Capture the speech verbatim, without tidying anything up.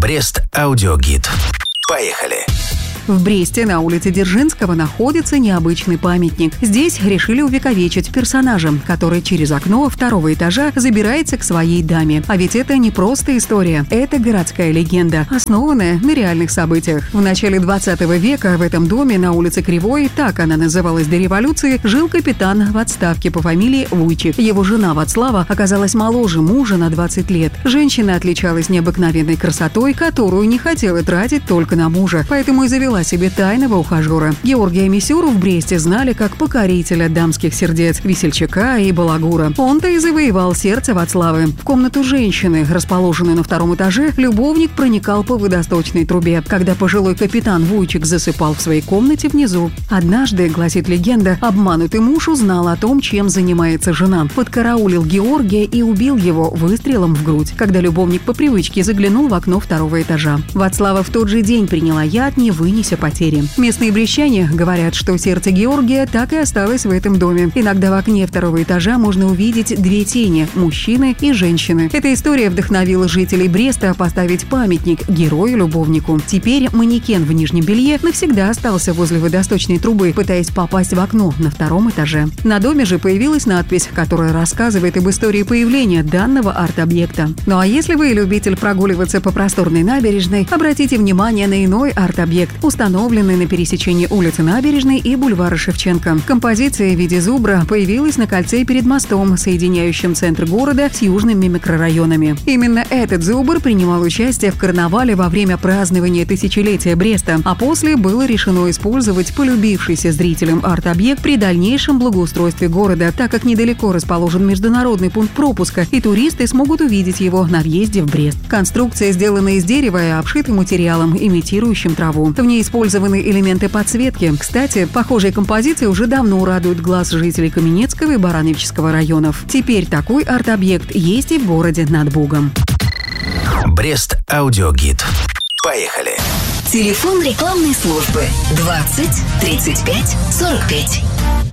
Брест аудиогид. Поехали! В Бресте на улице Дзержинского находится необычный памятник. Здесь решили увековечить персонажа, который через окно второго этажа забирается к своей даме. А ведь это не просто история, это городская легенда, основанная на реальных событиях. В начале двадцатого века в этом доме на улице Кривой, так она называлась до революции, жил капитан в отставке по фамилии Вуйчик. Его жена Вацлава оказалась моложе мужа на двадцать лет. Женщина отличалась необыкновенной красотой, которую не хотела тратить только на мужа, поэтому и завела себе тайного ухажера. Георгия Мисюру в Бресте знали как покорителя дамских сердец, весельчака и балагура. Он-то и завоевал сердце Вацлавы. В комнату женщины, расположенную на втором этаже, любовник проникал по водосточной трубе, когда пожилой капитан Вуйчик засыпал в своей комнате внизу. Однажды, гласит легенда, обманутый муж узнал о том, чем занимается жена, подкараулил Георгия и убил его выстрелом в грудь, когда любовник по привычке заглянул в окно второго этажа. Вацлава в тот же день приняла яд, не вынеся потери. Местные брестяне говорят, что сердце Георгия так и осталось в этом доме. Иногда в окне второго этажа можно увидеть две тени – мужчины и женщины. Эта история вдохновила жителей Бреста поставить памятник герою-любовнику. Теперь манекен в нижнем белье навсегда остался возле водосточной трубы, пытаясь попасть в окно на втором этаже. На доме же появилась надпись, которая рассказывает об истории появления данного арт-объекта. Ну а если вы любитель прогуливаться по просторной набережной, обратите внимание на иной арт-объект, установленный на пересечении улицы Набережной и бульвара Шевченко. Композиция в виде зубра появилась на кольце перед мостом, соединяющим центр города с южными микрорайонами. Именно этот зубр принимал участие в карнавале во время празднования тысячелетия Бреста, а после было решено использовать полюбившийся зрителям арт-объект при дальнейшем благоустройстве города, так как недалеко расположен международный пункт пропуска, и туристы смогут увидеть его на въезде в Брест. Конструкция сделана из дерева и обшита материалом, имитирующим траву. В ней использованы элементы подсветки. Кстати, похожие композиции уже давно радуют глаз жителей Каменецкого и Барановичского районов. Теперь такой арт-объект есть и в городе над Бугом. Брест аудиогид. Поехали! Телефон рекламной службы двадцать тридцать пять сорок пять.